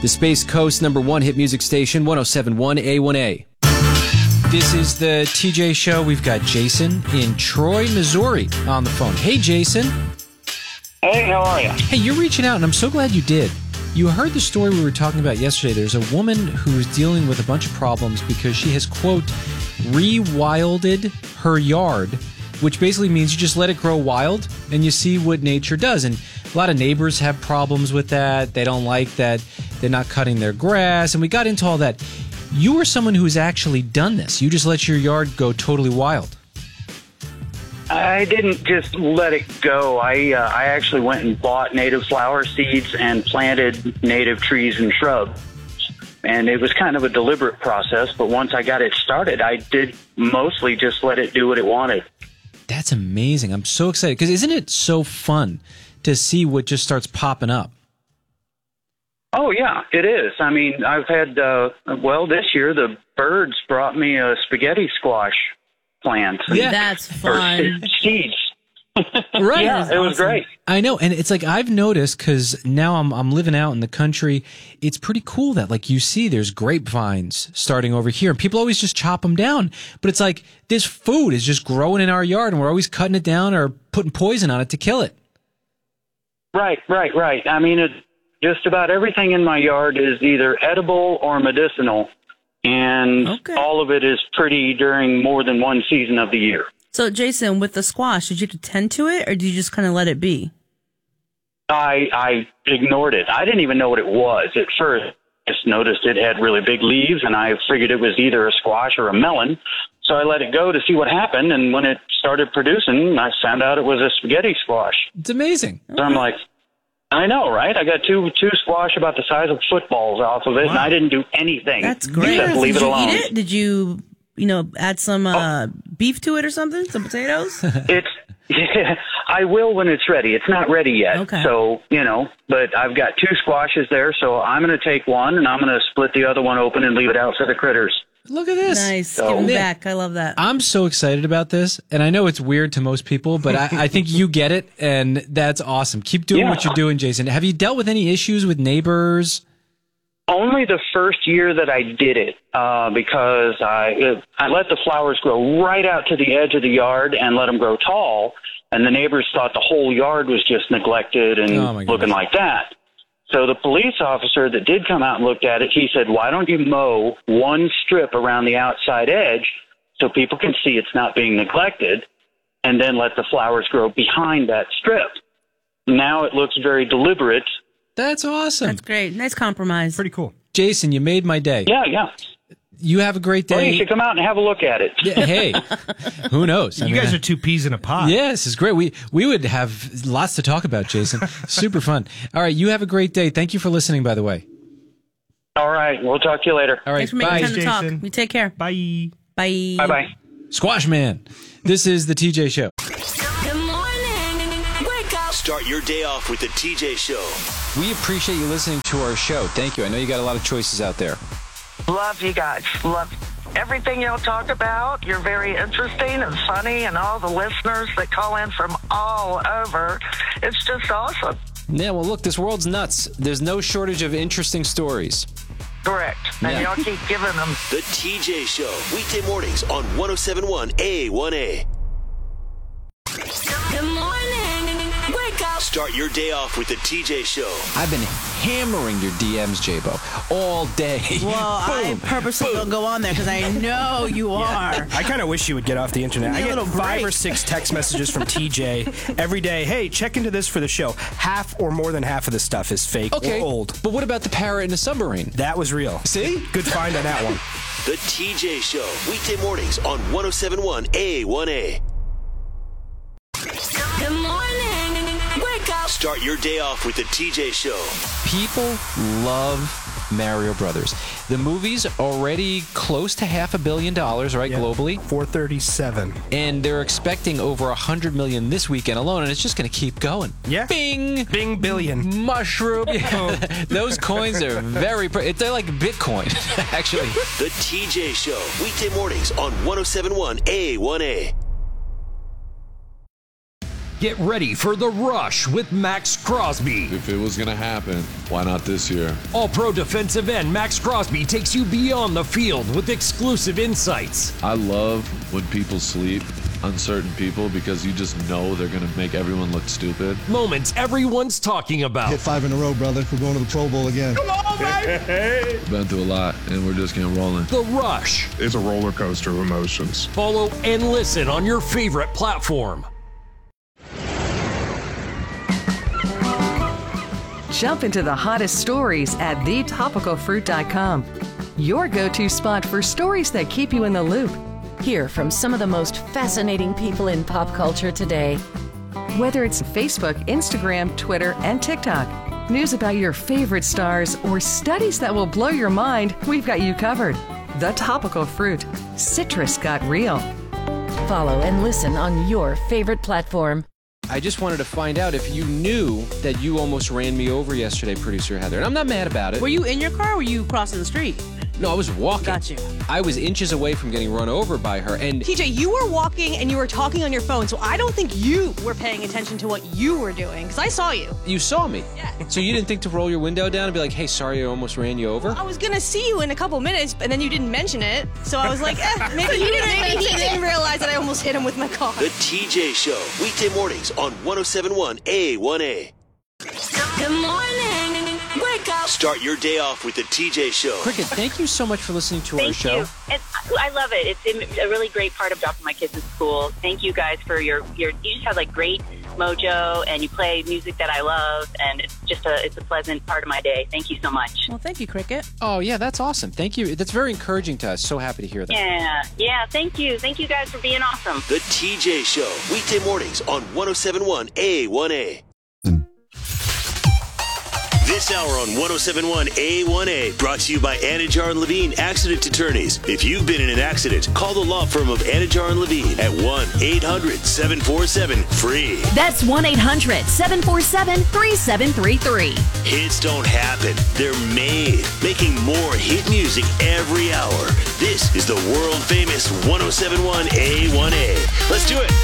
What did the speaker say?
the Space Coast #1 hit music station, 107.1 A1A. This is the TJ Show. We've got Jason in Troy, Missouri on the phone. Hey, Jason. Hey, how are you? Hey, you're reaching out, and I'm so glad you did. You heard the story we were talking about yesterday. There's a woman who's dealing with a bunch of problems because she has, quote, rewilded her yard, which basically means you just let it grow wild and you see what nature does. And a lot of neighbors have problems with that. They don't like that they're not cutting their grass. And we got into all that. You were someone who's actually done this. You just let your yard go totally wild. I didn't just let it go. I actually went and bought native flower seeds and planted native trees and shrubs. And it was kind of a deliberate process, but once I got it started, I did mostly just let it do what it wanted. That's amazing. I'm so excited because isn't it so fun to see what just starts popping up? Oh, yeah, it is. I mean, I've had, this year the birds brought me a spaghetti squash plant. Yeah. That's fun. Seeds. Right. Yeah, it was great. I know. And it's like I've noticed because now I'm living out in the country. It's pretty cool that like you see there's grapevines starting over here and people always just chop them down. But it's like this food is just growing in our yard and we're always cutting it down or putting poison on it to kill it. Right. I mean, just about everything in my yard is either edible or medicinal. And all of it is pretty during more than one season of the year. So, Jason, with the squash, did you tend to it, or did you just kind of let it be? I ignored it. I didn't even know what it was at first. I just noticed it had really big leaves, and I figured it was either a squash or a melon. So I let it go to see what happened, and when it started producing, I found out it was a spaghetti squash. It's amazing. So I'm like, I know, right? I got two squash about the size of footballs off of it, and I didn't do anything. That's great. Except leave it alone. Did you eat it? Did you, add some beef to it or something? Some potatoes? I will when it's ready. It's not ready yet. Okay. So, but I've got two squashes there, so I'm going to take one, and I'm going to split the other one open and leave it out for the critters. Look at this. Nice. Give them back. I love that. I'm so excited about this, and I know it's weird to most people, but I think you get it, and that's awesome. Keep doing what you're doing, Jason. Have you dealt with any issues with neighbors? Only the first year that I did it, because I let the flowers grow right out to the edge of the yard and let them grow tall, and the neighbors thought the whole yard was just neglected and looking like that. So the police officer that did come out and looked at it, he said, why don't you mow one strip around the outside edge so people can see it's not being neglected, and then let the flowers grow behind that strip. Now it looks very deliberate. That's awesome. That's great. Nice compromise. Pretty cool. Jason, you made my day. Yeah. You have a great day. Well, you should come out and have a look at it. Yeah, hey, who knows? You guys are two peas in a pod. Yeah, this is great. We would have lots to talk about, Jason. Super fun. All right, you have a great day. Thank you for listening, by the way. All right, we'll talk to you later. All right, thanks for making time to talk. You take care. Bye. Bye. Bye-bye. Squash Man. This is the TJ Show. Good morning. Wake up. Start your day off with the TJ Show. We appreciate you listening to our show. Thank you. I know you got a lot of choices out there. Love you guys. Love everything y'all talk about. You're very interesting and funny, and all the listeners that call in from all over. It's just awesome. Yeah, well, look, this world's nuts. There's no shortage of interesting stories. Correct. And y'all keep giving them. The TJ Show. Weekday mornings on 107.1 A1A. Good morning. Wake up. Start your day off with the TJ Show. I've been hammering your DMs, J-Bo, all day. Well, I purposely don't go on there because I know you are. I kind of wish you would get off the internet. I get 5 or 6 text messages from TJ every day. Hey, check into this for the show. Half or more than half of the stuff is fake or old. But what about the parrot in the submarine? That was real. See? Good find on that one. The TJ Show. Weekday mornings on 107.1 A1A. Good morning. Wake up. Start your day off with the TJ Show. People love Mario Brothers. The movie's already close to $500 million, right, globally? 437. And they're expecting over $100 million this weekend alone, and it's just going to keep going. Yeah. Bing! Bing billion. Mushroom. Yeah. Those coins are they're like Bitcoin, actually. The TJ Show. Weekday mornings on 107.1 A1A. Get ready for The Rush with Max Crosby. If it was going to happen, why not this year? All-Pro defensive end Max Crosby takes you beyond the field with exclusive insights. I love when people sleep on certain people because you just know they're going to make everyone look stupid. Moments everyone's talking about. Hit 5 in a row, brother. We're going to the Pro Bowl again. Come on, baby! Been through a lot, and we're just getting rolling. The Rush. It's a roller coaster of emotions. Follow and listen on your favorite platform. Jump into the hottest stories at thetopicalfruit.com. Your go-to spot for stories that keep you in the loop. Hear from some of the most fascinating people in pop culture today. Whether it's Facebook, Instagram, Twitter, and TikTok, news about your favorite stars, or studies that will blow your mind, we've got you covered. The Topical Fruit. Citrus got real. Follow and listen on your favorite platform. I just wanted to find out if you knew that you almost ran me over yesterday, producer Heather. And I'm not mad about it. Were you in your car or were you crossing the street? No, I was walking. Got you. I was inches away from getting run over by her. And TJ, you were walking and you were talking on your phone, so I don't think you were paying attention to what you were doing, because I saw you. You saw me? Yeah. So you didn't think to roll your window down and be like, hey, sorry, I almost ran you over? I was going to see you in a couple minutes, and then you didn't mention it, so I was like, maybe he didn't realize that I almost hit him with my car. The TJ Show, weekday mornings on 107.1 A1A. Good morning. Wake up. Start your day off with the TJ Show. Cricket, thank you so much for listening to our show. Thank you. I love it. It's a really great part of dropping my kids in school. Thank you guys for you just have like great mojo, and you play music that I love, and it's a pleasant part of my day. Thank you so much. Well, thank you, Cricket. Oh, yeah, that's awesome. Thank you. That's very encouraging to us. So happy to hear that. Yeah, thank you. Thank you guys for being awesome. The TJ Show, weekday mornings on 107.1 A1A. This hour on 107.1 A1A, brought to you by Anajar and Levine Accident Attorneys. If you've been in an accident, call the law firm of Anajar and Levine at 1-800-747-FREE. That's 1-800-747-3733. Hits don't happen. They're made. Making more hit music every hour. This is the world-famous 107.1 A1A. Let's do it.